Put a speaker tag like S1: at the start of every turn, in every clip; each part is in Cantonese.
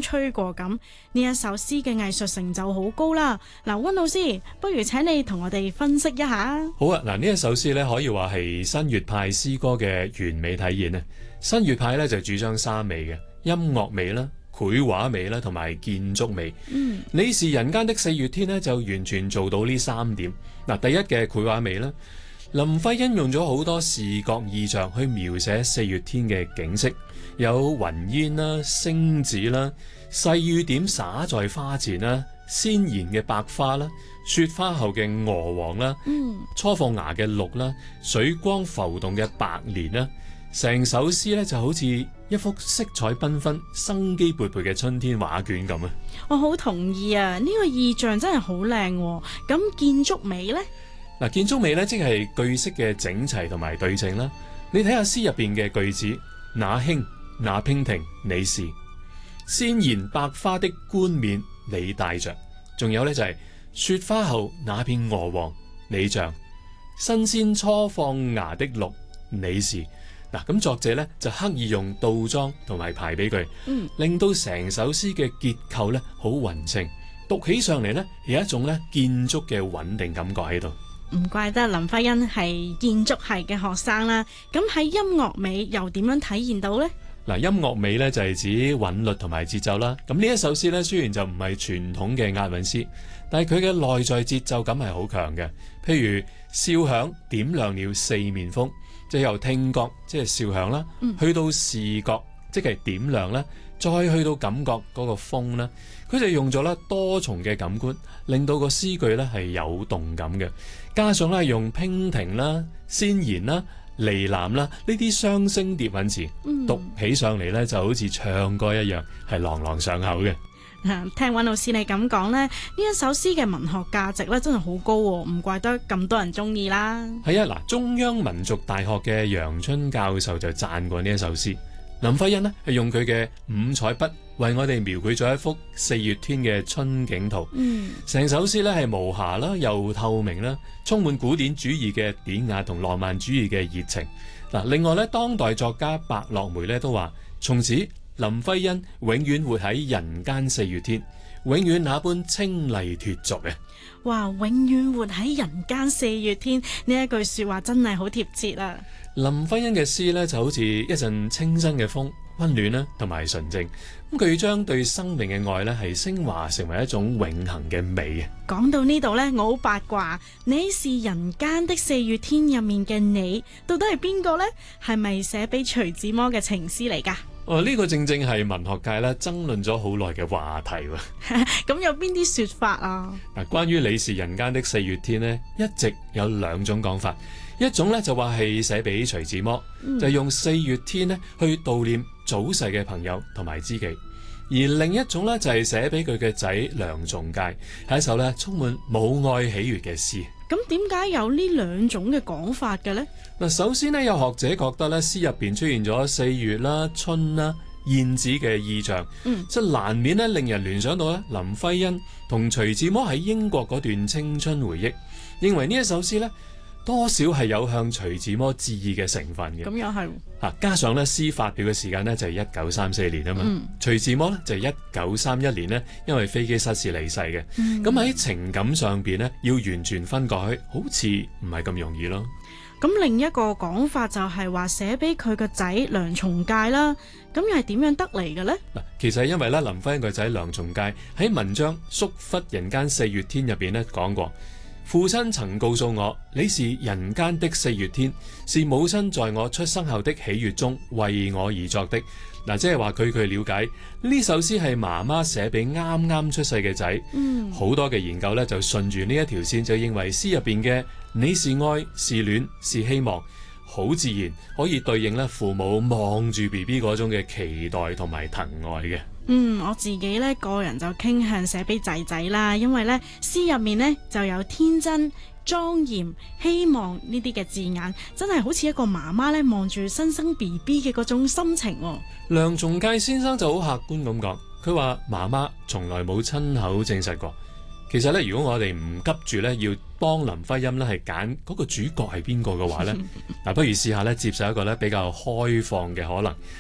S1: 吹過咁。呢一首詩嘅藝術成就好高啦。嗱，溫老師，不如請你同我哋分析一下。
S2: 好啊，嗱，呢一首詩咧可以話係新月派詩歌嘅完美體現啊。新月派咧就主張三美嘅音樂美啦、繪畫美啦同埋建築美。你是人間的四月天呢，就完全做到呢三點。嗱，第一嘅繪畫美啦，林徽因用咗好多視覺意象去描寫四月天嘅景色，有雲煙啦、星子啦、細雨點灑在花前啦、鮮艷嘅白花啦、雪花後嘅鵝黃啦、初放芽嘅綠啦、水光浮動嘅白蓮啦。成首詩咧就好似一幅色彩繽紛、生機勃勃嘅春天畫卷咁啊！
S1: 我好同意啊！呢個意象真係好靚喎。咁建築美呢？
S2: 嗱，建築美咧即係句式嘅整齊同埋對稱啦。你睇下詩入邊嘅句子，那馨那娉婷你是，鮮艷白花的冠冕你戴着，仲有咧就係雪花後那片鵝黃你像，新鮮初放芽的綠你是。嗱，咁作者咧就刻意用倒裝同埋排比句，令到成首詩嘅結構咧好勻稱，讀起上嚟咧有一種咧建築嘅穩定感覺喺度。
S1: 唔怪得林徽因係建築系嘅學生啦。咁喺音樂美又點樣體現到呢？
S2: 嗱，音樂美咧就係指韻律同埋節奏啦。咁呢一首詩咧雖然就唔係傳統嘅押韻詩，但係佢嘅內在節奏感係好強嘅。譬如笑響點亮了四面風，即係由聽覺即係笑響啦，去到視覺即係點亮啦，再去到感覺嗰個風啦，佢就用咗啦多重嘅感官，令到個詩句咧係有動感嘅。加上咧用娉婷啦、鮮艷啦、呢喃啦呢啲雙聲疊韻詞，讀起上嚟咧就好似唱歌一樣，係朗朗上口嘅。
S1: 聽溫老師你咁講呢，呢一首詩嘅文學價值咧真係好高喎，唔怪得咁多人中意啦。
S2: 係啊，嗱，中央民族大學嘅楊春教授就讚過呢一首詩。林徽因呢係用佢嘅五彩筆為我哋描繪咗一幅四月天嘅春景圖。成首詩咧係無瑕啦，又透明啦，充滿古典主義嘅典雅同浪漫主義嘅熱情。嗱，另外咧，當代作家白樂梅咧都話，從此林徽因永遠活喺人間四月天，永遠那般清麗脫俗嘅。
S1: 哇！永遠活喺人間四月天呢一句說話真係好貼切啊！
S2: 林徽因嘅詩咧就好似一陣清新嘅風，溫暖啦同埋純正。咁佢將對生命嘅愛咧係升華成為一種永恆嘅美啊！
S1: 講到呢度呢，我好八卦，你是人間的四月天入面嘅你，到底係邊個呢？係咪寫俾徐志摩嘅情詩嚟㗎？
S2: 呢個正正係文學界咧爭論咗好耐嘅話題喎。
S1: 咁有邊啲說法啊？
S2: 嗱，關於你是人間的四月天呢，一直有兩種講法。一種咧就話係寫俾徐志摩，就用四月天呢去悼念早逝嘅朋友同埋知己；而另一種咧就係寫俾佢嘅仔梁從誡，係一首咧充滿母愛喜悅嘅詩。
S1: 咁點解有呢兩種嘅講法嘅呢？
S2: 嗱，首先呢，有學者覺得咧詩入邊出現咗四月啦、春啦、燕子嘅意象，即係難免咧令人聯想到咧林徽因同徐志摩喺英國嗰段青春回憶，認為呢一首詩咧多少係有向徐志摩致意嘅成分嘅。
S1: 咁又係
S2: 加上咧詩發表嘅時間呢，就係1934年啊嘛，徐志摩呢，就係1931年呢，因為飛機失事離世嘅。咁喺情感上邊呢，要完全分割開，好似唔係咁容易咯。
S1: 咁另一個講法就係話寫俾佢個仔梁從誡啦，咁又係點樣得嚟嘅呢？
S2: 嗱，其實係因為咧林徽因個仔梁從誡喺文章《叔忽人間四月天》入邊咧講過，父親曾告訴我，你是人間的四月天，是母親在我出生後的喜悅中為我而作的。嗱，即係話據佢了解，呢首詩係媽媽寫俾啱啱出世嘅仔。好多嘅研究咧就順住呢一條線，就認為詩入邊嘅你是愛是戀是希望，好自然可以對應咧父母望住 BB 嗰種嘅期待同埋疼愛嘅。
S1: 我自己咧個人就傾向寫俾仔仔啦，因為咧詩入面咧就有天真、莊嚴、希望呢啲嘅字眼，真係好似一個媽媽咧望住新生 BB 嘅嗰種心情。
S2: 梁從誡先生就好客觀咁講，佢話媽媽從來冇親口證實過。其實咧，如果我哋唔急住咧要幫林徽因咧係揀嗰個主角係邊個嘅話咧，嗱，不如試下咧接受一個咧比較開放嘅可能。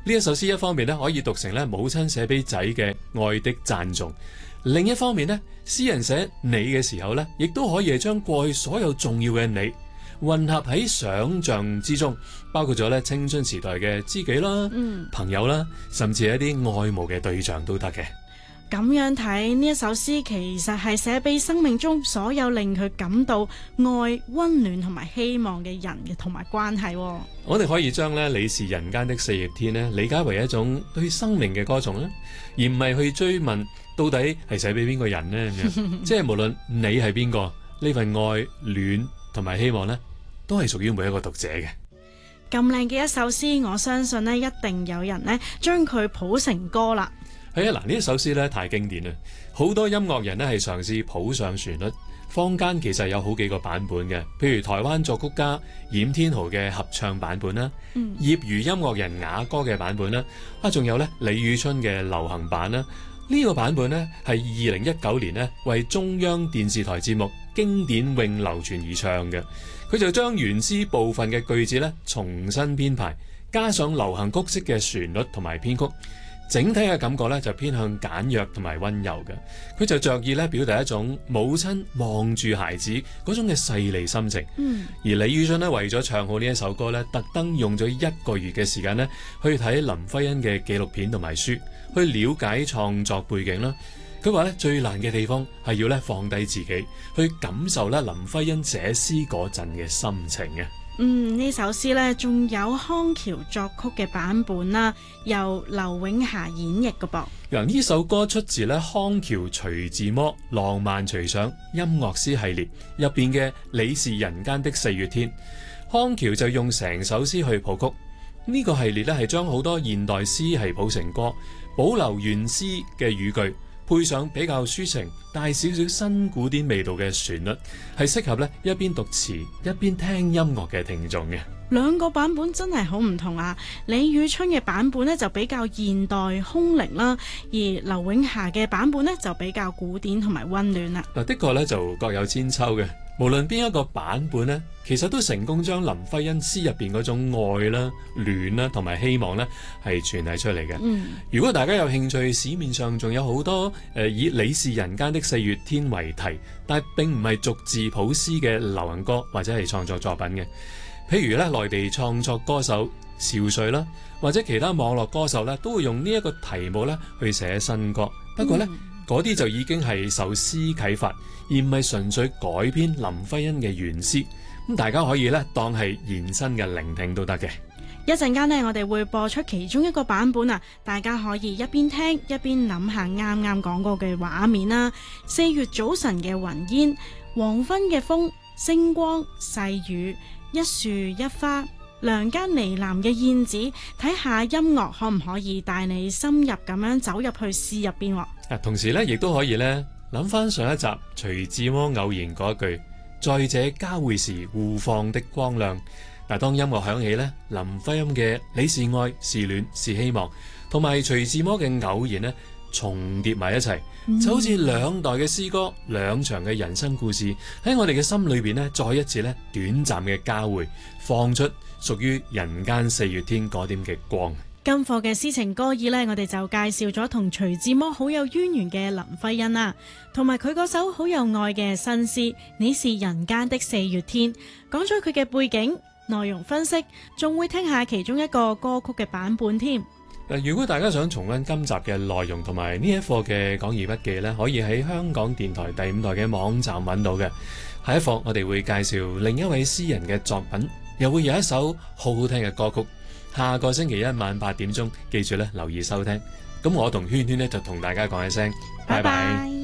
S2: 呢一首詩一方面咧可以讀成咧母親寫俾仔嘅愛的讚頌，另一方面咧詩人寫你嘅時候咧，亦都可以係將過去所有重要嘅你混合喺想像之中，包括咗咧青春時代嘅知己啦、朋友啦，甚至係一啲愛慕嘅對象都得嘅。
S1: 咁樣睇呢一首詩，其實係寫俾生命中所有令佢感到愛、溫暖同埋希望嘅人嘅同埋關係。
S2: 我哋可以將咧你是人間的四月天咧理解為一種對生命嘅歌頌啦，而唔係去追問到底係寫俾邊個人呢。咁樣即係無論你係邊個，呢份愛、暖同埋希望呢，都係屬於每一個讀者嘅。
S1: 咁靚嘅一首詩，我相信呢一定有人呢將佢譜成歌啦。
S2: 係啊，嗱，呢一首詩咧太經典啦，好多音樂人咧係嘗試譜上旋律，坊間其實有好幾個版本嘅，譬如台灣作曲家冉天豪嘅合唱版本啦，業餘音樂人雅歌嘅版本啦，仲有咧李宇春嘅流行版啦。呢個版本呢係2019年呢為中央電視台節目經典永流傳而唱嘅，佢就將原詩部分嘅句子呢重新編排，加上流行曲式嘅旋律同埋編曲。整體嘅感覺咧就偏向簡約同埋溫柔嘅，佢就着意咧表達一種母親望住孩子嗰種嘅細膩心情。而李宇春咧為咗唱好呢一首歌咧，特登用咗1個月嘅時間咧去睇林徽因嘅紀錄片同埋書，去了解創作背景啦。佢話咧最難嘅地方係要咧放低自己，去感受咧林徽因寫詩嗰陣嘅心情嘅。
S1: 呢首詩呢，仲有康橋作曲嘅版本啦，由劉永霞演繹嘅噃。
S2: 嗱，呢首歌出自咧康橋徐志摩浪漫隨想音樂詩系列入邊嘅《你是人間的四月天》，康橋就用成首詩去譜曲。呢個系列咧係將好多現代詩係譜成歌，保留原詩嘅語句，配上比較抒情帶少少新古典味道嘅旋律，係適合咧一邊讀詞一邊聽音樂嘅聽眾嘅。
S1: 兩個版本真係好唔同啊！李宇春嘅版本呢就比較現代空靈啦，而劉永霞嘅版本呢就比較古典同埋溫暖啦。
S2: 嗱，的確咧就各有千秋嘅。無論邊一個版本呢，其實都成功將林徽因詩入邊嗰種愛啦、暖啦同埋希望呢係傳遞出嚟嘅。如果大家有興趣，市面上仲有好多以你是人間的四月天為題，但係並唔係逐字譜詩嘅流行歌或者係創作作品嘅。譬如咧，內地創作歌手邵瑞啦，或者其他網絡歌手咧，都會用呢一個題目咧去寫新歌。不過呢，嗰啲就已經係受詩啟發，而唔係純粹改編林徽因嘅原詩。咁大家可以咧當係延伸嘅聆聽都得嘅。
S1: 一陣間呢，我哋會播出其中一個版本啊，大家可以一邊聽一邊諗下啱啱講過嘅畫面啦。4月早晨嘅雲煙，黃昏嘅風，星光細雨，一樹一花，梁間呢喃嘅燕子，睇下音樂可唔可以帶你深入咁樣走入去詩入邊。
S2: 同時咧，亦都可以咧諗翻上一集徐志摩偶然嗰一句，在這交匯時互放的光亮。嗱，當音樂響起咧，林徽因嘅你是愛是暖是希望，同埋徐志摩嘅偶然咧重疊埋一齊，就好似兩代嘅詩歌，兩場嘅人生故事喺我哋嘅心裏邊咧，再一次咧短暫嘅交匯，放出屬於人間四月天嗰點嘅光。
S1: 今課嘅詩情歌意呢，我哋就介紹咗同徐志摩好有淵源嘅林徽因啦，同埋佢嗰首好有愛嘅新詩《你是人間的四月天》，講咗佢嘅背景、內容分析，仲會聽下其中一個歌曲嘅版本添。
S2: 如果大家想重溫今集嘅內容同埋呢一課嘅講義筆記呢，可以喺香港電台第5台嘅網站揾到嘅。下一課我哋會介紹另一位詩人嘅作品，又會有一首好好聽嘅歌曲。下個星期一晚8點鐘，記住咧留意收聽。咁我同圈圈呢，就同大家講一聲，拜拜。